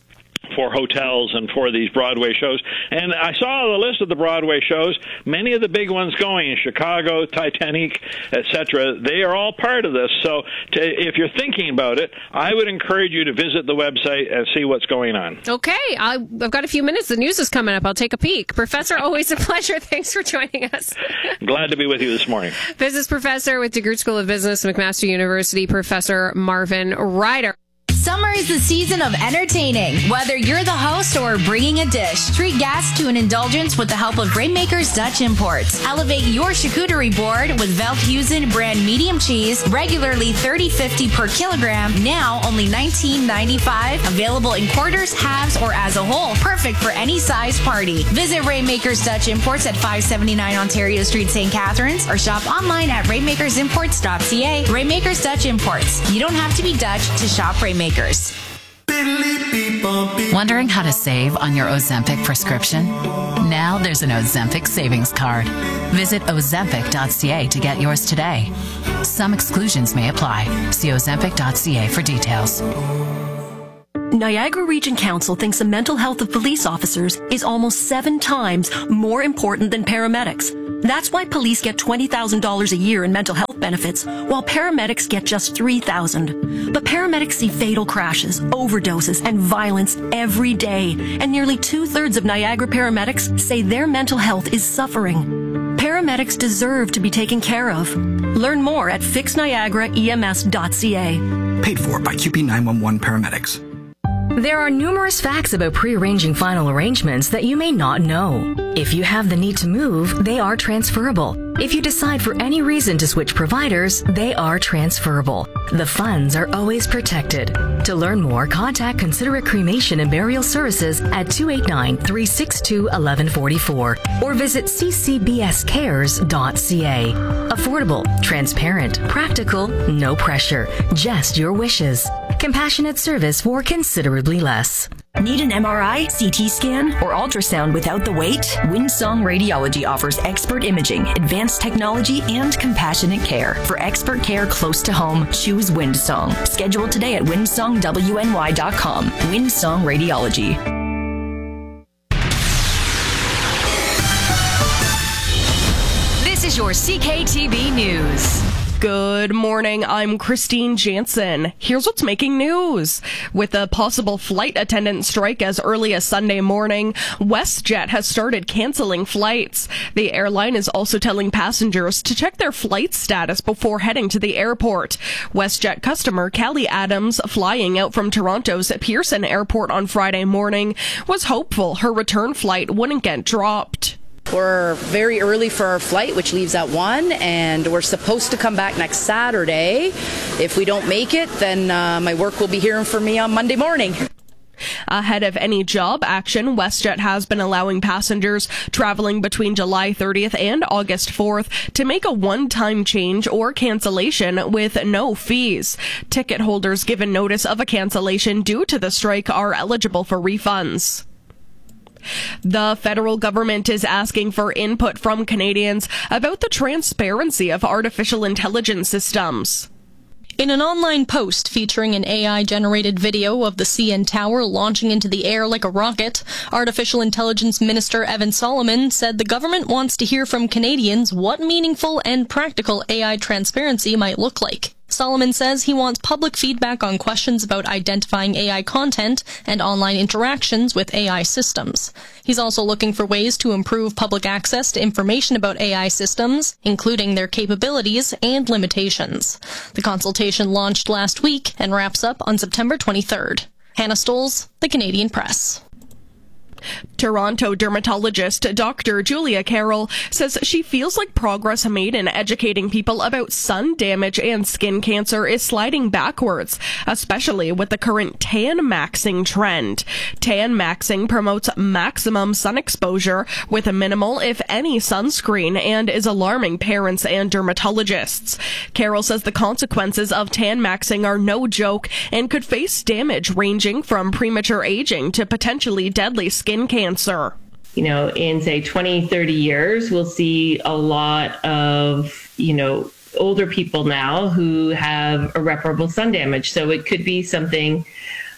for hotels and for these Broadway shows. And I saw the list of the Broadway shows. Many of the big ones going, Chicago, Titanic, etc., they are all part of this. So if you're thinking about it, I would encourage you to visit the website and see what's going on. Okay, I've got a few minutes. The news is coming up. I'll take a peek. Professor, always a pleasure. Thanks for joining us. Glad to be with you this morning. Business professor with DeGroote School of Business, McMaster University, Professor Marvin Ryder. Summer is the season of entertaining. Whether you're the host or bringing a dish, treat guests to an indulgence with the help of Rainmakers Dutch Imports. Elevate your charcuterie board with Veldhuizen brand medium cheese, regularly $30.50 per kilogram, now only $19.95. Available in quarters, halves, or as a whole. Perfect for any size party. Visit Rainmakers Dutch Imports at 579 Ontario Street, St. Catharines, or shop online at rainmakersimports.ca. Rainmakers Dutch Imports. You don't have to be Dutch to shop Rainmakers. Wondering how to save on your Ozempic prescription? Now there's an Ozempic savings card. Visit ozempic.ca to get yours today. Some exclusions may apply. See ozempic.ca for details. Niagara Region Council thinks the mental health of police officers is almost 7 times more important than paramedics. That's why police get $20,000 a year in mental health benefits, while paramedics get just $3,000. But paramedics see fatal crashes, overdoses, and violence every day, and nearly 2/3 of Niagara paramedics say their mental health is suffering. Paramedics deserve to be taken care of. Learn more at fixniagaraems.ca. Paid for by QP 911 paramedics. There are numerous facts about pre-arranging final arrangements that you may not know. If you have the need to move, they are transferable. If you decide for any reason to switch providers, they are transferable. The funds are always protected. To learn more, contact Considerate Cremation and Burial Services at 289-362-1144 or visit ccbscares.ca. Affordable, transparent, practical, no pressure, just your wishes. Compassionate service for considerably less. Need an MRI, CT scan, or ultrasound without the wait? Windsong Radiology offers expert imaging, advanced technology, and compassionate care. For expert care close to home, choose Windsong. Schedule today at windsongwny.com. Windsong Radiology. This is your CKTB News. Good morning, I'm Christine Jansen. Here's what's making news. With a possible flight attendant strike as early as Sunday morning, WestJet has started canceling flights. The airline is also telling passengers to check their flight status before heading to the airport. WestJet customer Callie Adams, flying out from Toronto's Pearson Airport on Friday morning, was hopeful her return flight wouldn't get dropped. We're very early for our flight, which leaves at 1, and we're supposed to come back next Saturday. If we don't make it, then my work will be hearing from me on Monday morning. Ahead of any job action, WestJet has been allowing passengers traveling between July 30th and August 4th to make a one-time change or cancellation with no fees. Ticket holders given notice of a cancellation due to the strike are eligible for refunds. The federal government is asking for input from Canadians about the transparency of artificial intelligence systems. In an online post featuring an AI-generated video of the CN Tower launching into the air like a rocket, Artificial Intelligence Minister Evan Solomon said the government wants to hear from Canadians what meaningful and practical AI transparency might look like. Solomon says he wants public feedback on questions about identifying AI content and online interactions with AI systems. He's also looking for ways to improve public access to information about AI systems, including their capabilities and limitations. The consultation launched last week and wraps up on September 23rd. Hannah Stoles, The Canadian Press. Toronto dermatologist Dr. Julia Carroll says she feels like progress made in educating people about sun damage and skin cancer is sliding backwards, especially with the current tan maxing trend. Tan maxing promotes maximum sun exposure with a minimal, if any, sunscreen and is alarming parents and dermatologists. Carroll says the consequences of tan maxing are no joke and could face damage ranging from premature aging to potentially deadly skin cancer. In say 20, 30 years, we'll see a lot of, older people now who have irreparable sun damage. So it could be something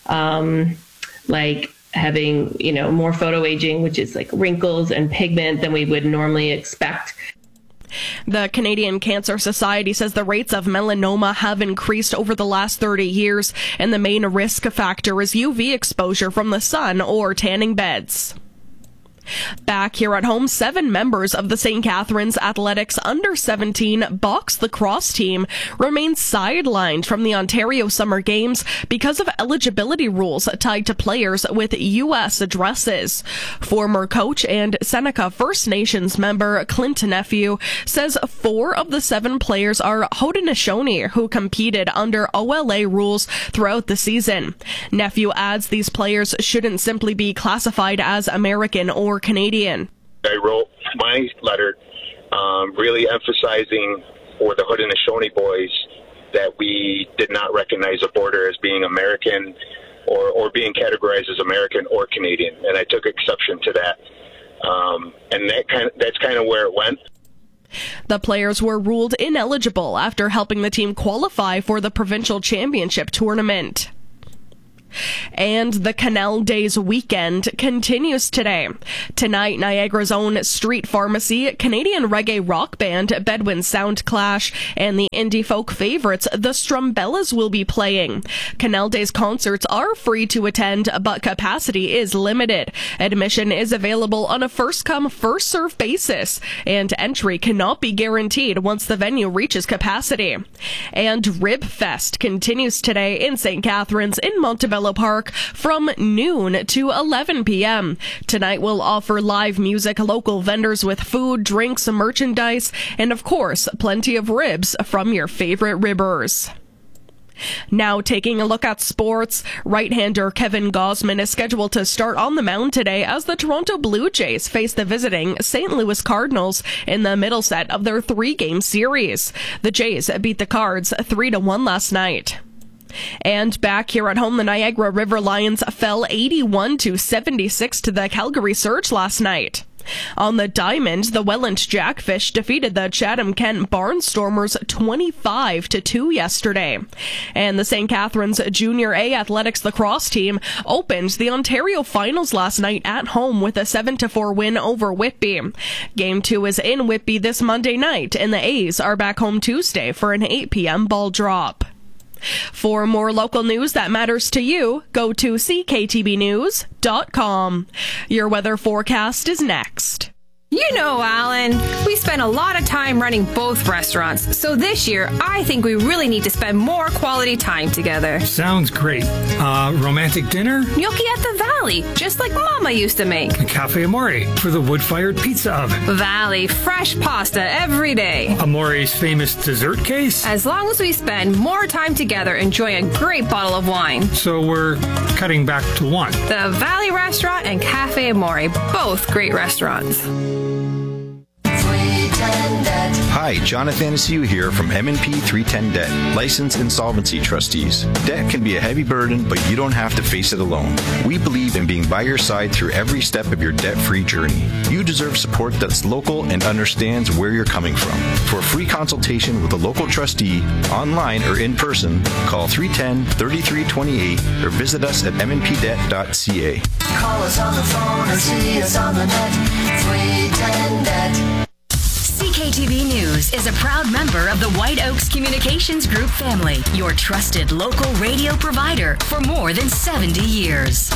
like having, more photoaging, which is like wrinkles and pigment than we would normally expect. The Canadian Cancer Society says the rates of melanoma have increased over the last 30 years, and the main risk factor is UV exposure from the sun or tanning beds. Back here at home, 7 members of the St. Catharines Athletics under-17 box lacrosse team remain sidelined from the Ontario Summer Games because of eligibility rules tied to players with U.S. addresses. Former coach and Seneca First Nations member Clint Nephew says 4 of the 7 players are Haudenosaunee who competed under OLA rules throughout the season. Nephew adds these players shouldn't simply be classified as American or Canadian. I wrote my letter really emphasizing for the Haudenosaunee boys that we did not recognize a border as being American or being categorized as American or Canadian, and I took exception to that. And that's kind of where it went. The players were ruled ineligible after helping the team qualify for the provincial championship tournament. And the Canal Days weekend continues today. Tonight, Niagara's own Street Pharmacy, Canadian reggae rock band Bedouin Sound Clash, and the indie folk favorites, the Strumbellas, will be playing. Canal Days concerts are free to attend, but capacity is limited. Admission is available on a first-come, first-served basis, and entry cannot be guaranteed once the venue reaches capacity. And Rib Fest continues today in St. Catharines in Montebello Park from noon to 11 p.m. Tonight we'll offer live music, local vendors with food, drinks, merchandise, and of course, plenty of ribs from your favorite ribbers. Now taking a look at sports, right-hander Kevin Gausman is scheduled to start on the mound today as the Toronto Blue Jays face the visiting St. Louis Cardinals in the middle set of their 3-game series. The Jays beat the Cards 3-1 last night. And back here at home, the Niagara River Lions fell 81-76 to the Calgary Surge last night. On the diamond, the Welland Jackfish defeated the Chatham-Kent Barnstormers 25-2 yesterday. And the St. Catharines Junior A Athletics lacrosse team opened the Ontario Finals last night at home with a 7-4 win over Whitby. Game 2 is in Whitby this Monday night, and the A's are back home Tuesday for an 8 p.m. ball drop. For more local news that matters to you, go to cktbnews.com. Your weather forecast is next. You know, Alan, we spend a lot of time running both restaurants, so this year I think we really need to spend more quality time together. Sounds great. Romantic dinner? Gnocchi at the Valley, just like Mama used to make. Cafe Amore for the wood-fired pizza oven. Valley, fresh pasta every day. Amore's famous dessert case? As long as we spend more time together enjoying a great bottle of wine. So we're cutting back to one. The Valley Restaurant and Cafe Amore, both great restaurants. Hi, Hi, John Athanasiou here from M&P 310 Debt, licensed insolvency trustees. Debt can be a heavy burden, but you don't have to face it alone. We believe in being by your side through every step of your debt-free journey. You deserve support that's local and understands where you're coming from. For a free consultation with a local trustee, online or in person, call 310-3328 or visit us at mnpdebt.ca. Call us on the phone or see us on the net. 310 Debt. CKTV News is a proud member of the White Oaks Communications Group family, your trusted local radio provider for more than 70 years.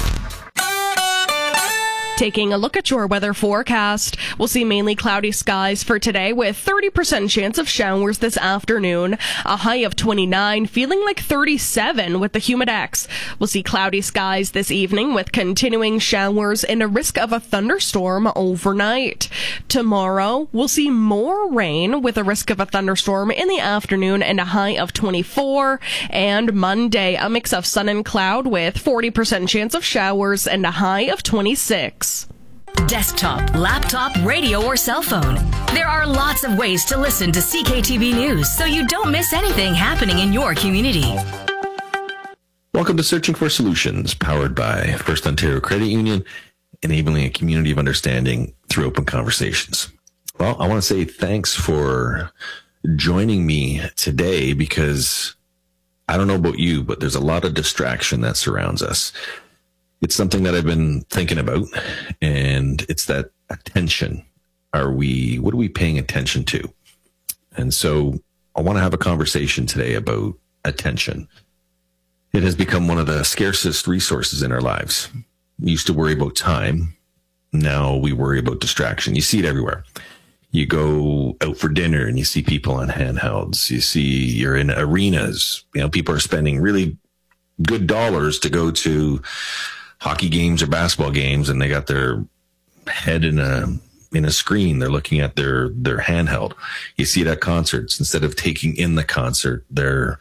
Taking a look at your weather forecast, we'll see mainly cloudy skies for today with 30% chance of showers this afternoon, a high of 29, feeling like 37 with the Humidex. We'll see cloudy skies this evening with continuing showers and a risk of a thunderstorm overnight. Tomorrow, we'll see more rain with a risk of a thunderstorm in the afternoon and a high of 24. And Monday, a mix of sun and cloud with 40% chance of showers and a high of 26. Desktop, laptop, radio, or cell phone. There are lots of ways to listen to CKTV News so you don't miss anything happening in your community. Welcome to Searching for Solutions, powered by First Ontario Credit Union, enabling a community of understanding through open conversations. Well, I want to say thanks for joining me today because I don't know about you, but there's a lot of distraction that surrounds us. It's something that I've been thinking about, and it's that attention. What are we paying attention to? And so I want to have a conversation today about attention. It has become one of the scarcest resources in our lives. We used to worry about time. Now we worry about distraction. You see it everywhere. You go out for dinner and you see people on handhelds. You're in arenas. People are spending really good dollars to go to hockey games or basketball games, and they got their head in a screen. They're looking at their handheld. You see it at concerts. Instead of taking in the concert, they're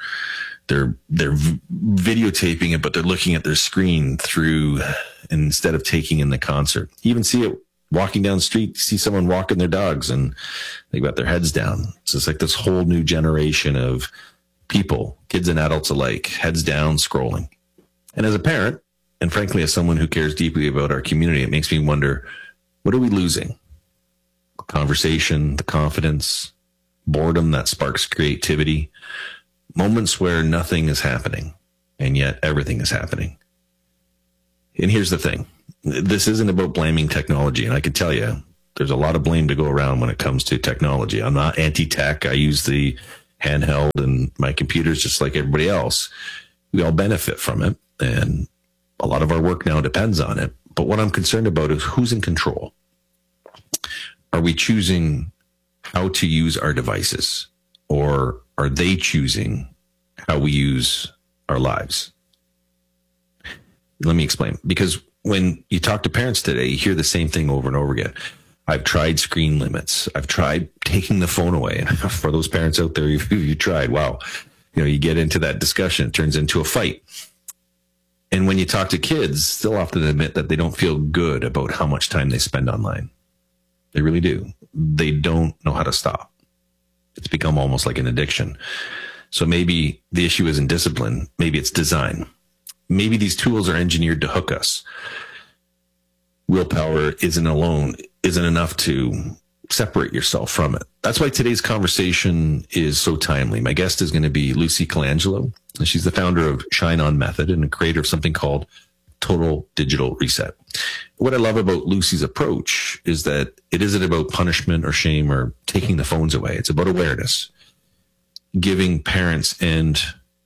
videotaping it, but they're looking at their screen through instead of taking in the concert. You even see it walking down the street. You see someone walking their dogs and they got their heads down. So it's like this whole new generation of people, kids and adults alike, heads down, scrolling. And as a parent, and frankly, as someone who cares deeply about our community, it makes me wonder, what are we losing? Conversation, the confidence, boredom that sparks creativity, moments where nothing is happening, and yet everything is happening. And here's the thing. This isn't about blaming technology, and I can tell you, there's a lot of blame to go around when it comes to technology. I'm not anti-tech. I use the handheld and my computers just like everybody else. We all benefit from it, and a lot of our work now depends on it. But what I'm concerned about is who's in control. Are we choosing how to use our devices, or are they choosing how we use our lives? Let me explain. Because when you talk to parents today, you hear the same thing over and over again. I've tried screen limits. I've tried taking the phone away. For those parents out there, you tried. Wow. You get into that discussion. It turns into a fight. And when you talk to kids, they'll often admit that they don't feel good about how much time they spend online. They really do. They don't know how to stop. It's become almost like an addiction. So maybe the issue isn't discipline. Maybe it's design. Maybe these tools are engineered to hook us. Willpower isn't enough to separate yourself from it. That's why today's conversation is so timely. My guest is going to be Lucy Colangelo. She's the founder of Shine On Method and a creator of something called Total Digital Reset. What I love about Lucy's approach is that it isn't about punishment or shame or taking the phones away. It's about awareness, giving parents and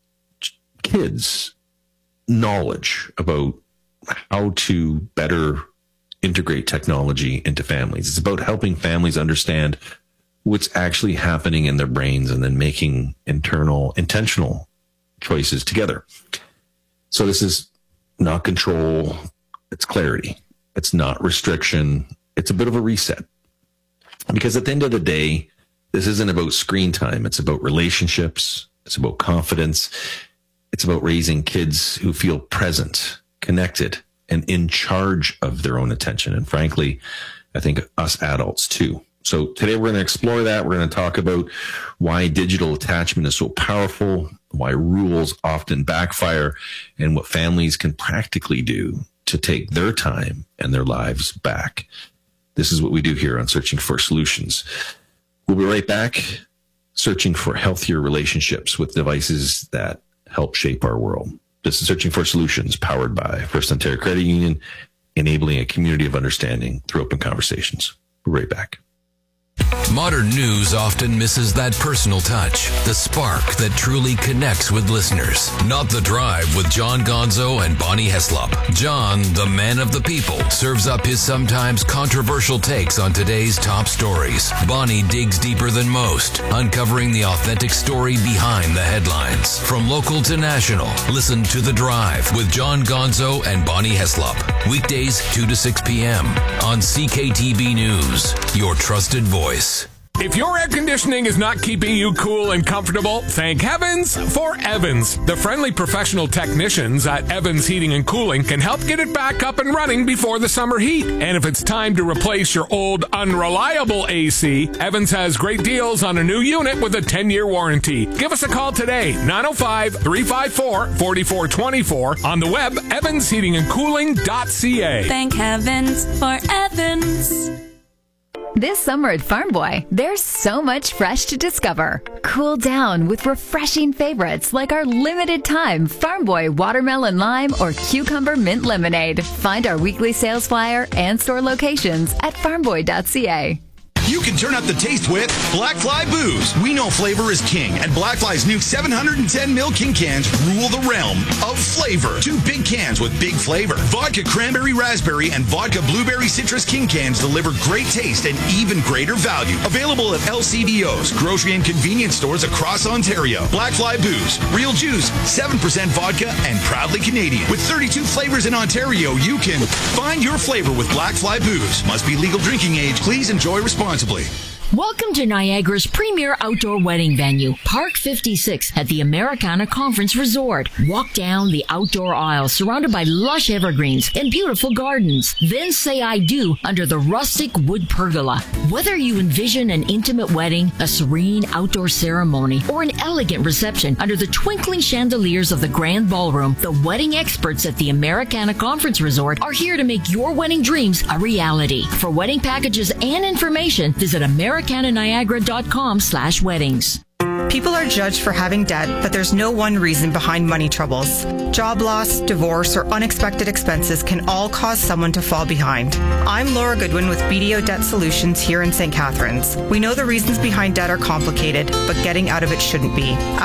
kids knowledge about how to better integrate technology into families. It's about helping families understand what's actually happening in their brains and then making intentional choices together. So this is not control. It's clarity. It's not restriction. It's a bit of a reset. Because at the end of the day, this isn't about screen time. It's about relationships. It's about confidence. It's about raising kids who feel present, connected, and in charge of their own attention. And frankly, I think us adults too. So today we're going to explore that. We're going to talk about why digital attachment is so powerful, why rules often backfire, and what families can practically do to take their time and their lives back. This is what we do here on Searching for Solutions. We'll be right back, searching for healthier relationships with devices that help shape our world. This is Searching for Solutions, powered by First Ontario Credit Union, enabling a community of understanding through open conversations. We'll be right back. Modern news often misses that personal touch, the spark that truly connects with listeners. Not the Drive with John Gonzo and Bonnie Heslop. John, the man of the people, serves up his sometimes controversial takes on today's top stories. Bonnie digs deeper than most, uncovering the authentic story behind the headlines. From local to national, listen to The Drive with John Gonzo and Bonnie Heslop. Weekdays 2 to 6 p.m. on CKTB News, your trusted voice. If your air conditioning is not keeping you cool and comfortable, thank heavens for Evans. The friendly professional technicians at Evans Heating and Cooling can help get it back up and running before the summer heat. And if it's time to replace your old, unreliable AC, Evans has great deals on a new unit with a 10-year warranty. Give us a call today, 905-354-4424, on the web, evansheatingandcooling.ca. Thank heavens for Evans. This summer at Farm Boy, there's so much fresh to discover. Cool down with refreshing favorites like our limited time Farm Boy Watermelon Lime or Cucumber Mint Lemonade. Find our weekly sales flyer and store locations at farmboy.ca. You can turn up the taste with Black Fly Booze. We know flavor is king, and Black Fly's new 710ml King cans rule the realm of flavor. 2 big cans with big flavor. Vodka Cranberry Raspberry and Vodka Blueberry Citrus King cans deliver great taste and even greater value. Available at LCBOs, grocery and convenience stores across Ontario. Black Fly Booze. Real juice, 7% vodka, and proudly Canadian. With 32 flavors in Ontario, you can find your flavor with Black Fly Booze. Must be legal drinking age. Please enjoy responsibly. Welcome to Niagara's premier outdoor wedding venue, Park 56 at the Americana Conference Resort. Walk down the outdoor aisle surrounded by lush evergreens and beautiful gardens. Then say I do under the rustic wood pergola. Whether you envision an intimate wedding, a serene outdoor ceremony, or an elegant reception under the twinkling chandeliers of the grand ballroom, the wedding experts at the Americana Conference Resort are here to make your wedding dreams a reality. For wedding packages and information, visit americananiagara.com/weddings. People are judged for having debt, but there's no one reason behind money troubles. Job loss, divorce, or unexpected expenses can all cause someone to fall behind. I'm Laura Goodwin with BDO Debt Solutions here in St. Catharines. We know the reasons behind debt are complicated, but getting out of it shouldn't be.